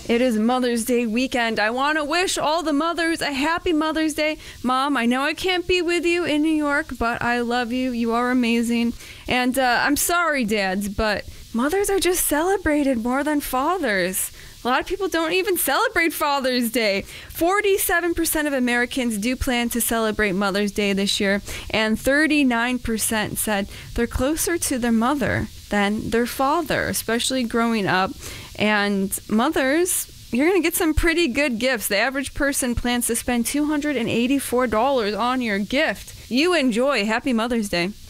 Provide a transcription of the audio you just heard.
It is Mother's Day weekend. I want to wish all the mothers a happy Mother's Day. Mom, I know I can't be with you in New York, but I love you. You are amazing. And I'm sorry, dads, but mothers are just celebrated more than fathers. A lot of people don't even celebrate Father's Day. 47% of Americans do plan to celebrate Mother's Day this year, and 39% said they're closer to their mother than their father, especially growing up. And mothers, you're going to get some pretty good gifts. The average person plans to spend $284 on your gift. You enjoy. Happy Mother's Day.